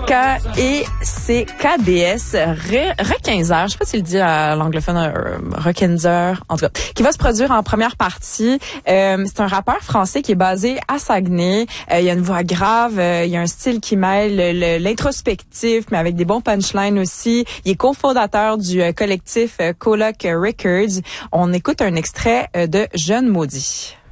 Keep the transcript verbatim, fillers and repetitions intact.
K et c'est K D S Requinzer, je sais pas s'il dit à l'anglophone euh, Requinzer, en tout cas, qui va se produire en première partie. Euh, c'est un rappeur français qui est basé à Saguenay. Euh, il a une voix grave, euh, il a un style qui mêle le, l'introspectif, mais avec des bons punchlines aussi. Il est cofondateur du euh, collectif euh, Coloc Records. On écoute un extrait euh, de Jeune Maudit.